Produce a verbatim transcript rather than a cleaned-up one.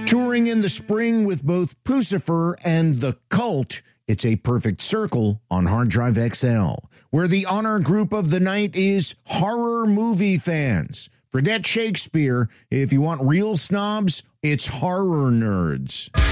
Touring in the spring with both Pucifer and The Cult, it's a perfect circle on Hard Drive X L, where the honor group of the night is horror movie fans. Forget Shakespeare. If you want real snobs, it's horror nerds.